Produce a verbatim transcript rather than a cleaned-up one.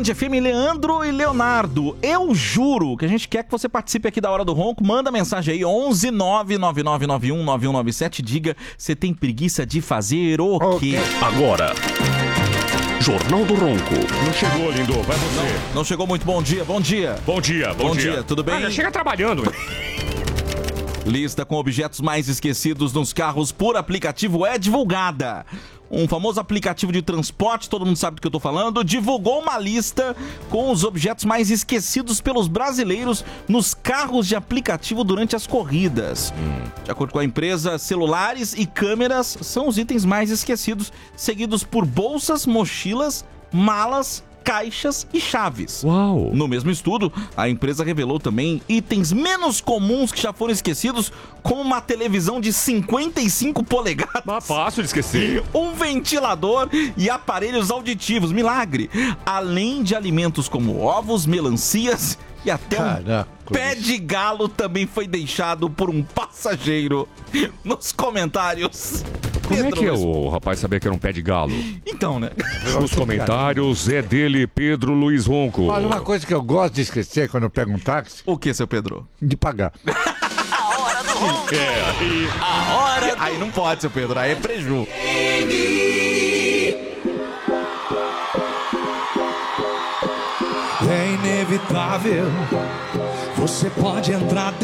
F M, Leandro e Leonardo. Eu juro que a gente quer que você participe aqui da Hora do Ronco. Manda mensagem aí, onze nove nove nove nove um nove um nove sete. Diga, você tem preguiça de fazer o quê? Agora, Jornal do Ronco. Não chegou, lindo. Vai você. Não, não chegou muito. Bom dia, bom dia. Bom dia, bom, Bom dia. dia, tudo bem? Ah, já chega trabalhando. Lista com objetos mais esquecidos nos carros por aplicativo é divulgada. Um famoso aplicativo de transporte, todo mundo sabe do que eu tô falando, divulgou uma lista com os objetos mais esquecidos pelos brasileiros nos carros de aplicativo durante as corridas. Hum. De acordo com a empresa, celulares e câmeras são os itens mais esquecidos, seguidos por bolsas, mochilas, malas, caixas e chaves. Uau! No mesmo estudo, a empresa revelou também itens menos comuns que já foram esquecidos, como uma televisão de cinquenta e cinco polegadas. Ah, fácil de esquecer. Um ventilador e aparelhos auditivos. Milagre! Além de alimentos como ovos, melancias e até Caraca, um pé de galo também foi deixado por um passageiro nos comentários. Como Pedro, é que é o rapaz saber que era um pé de galo? Então, né? Nos comentários é dele, Pedro Luiz Ronco. Olha, uma coisa que eu gosto de esquecer quando eu pego um táxi, O que, seu Pedro? de pagar. A hora do ronco. É, aí... A hora... Aí não pode, seu Pedro, aí é preju. É inevitável, você pode entrar dentro.